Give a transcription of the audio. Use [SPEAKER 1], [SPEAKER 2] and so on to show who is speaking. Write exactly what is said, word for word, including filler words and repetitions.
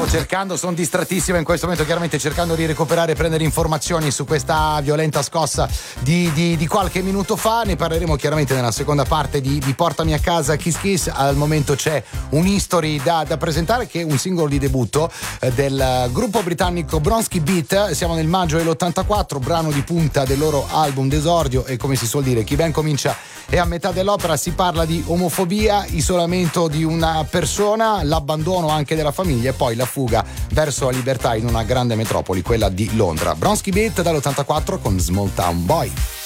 [SPEAKER 1] cercando, sono distrattissimo in questo momento, chiaramente cercando di recuperare e prendere informazioni su questa violenta scossa di, di, di qualche minuto fa. Ne parleremo chiaramente nella seconda parte di, di Portami a casa Kiss Kiss. Al momento c'è un history da, da presentare, che è un singolo di debutto eh, del gruppo britannico Bronski Beat. Siamo nel maggio dell'ottantaquattro, brano di punta del loro album d'esordio, e come si suol dire, chi ben comincia è a metà dell'opera. Si parla di omofobia, isolamento di una persona, l'abbandono anche della famiglia e poi la fuga verso la libertà in una grande metropoli, quella di Londra. Bronski Beat dall'ottantaquattro con Small Town Boy.